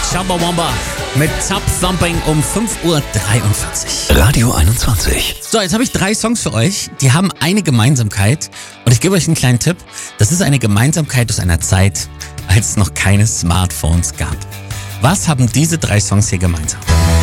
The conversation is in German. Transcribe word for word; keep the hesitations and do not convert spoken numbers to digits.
Chumbawamba mit Top Thumping um fünf Uhr dreiundvierzig. Radio einundzwanzig. So, jetzt habe ich drei Songs für euch, die haben eine Gemeinsamkeit und ich gebe euch einen kleinen Tipp. Das ist eine Gemeinsamkeit aus einer Zeit, als es noch keine Smartphones gab. Was haben diese drei Songs hier gemeinsam?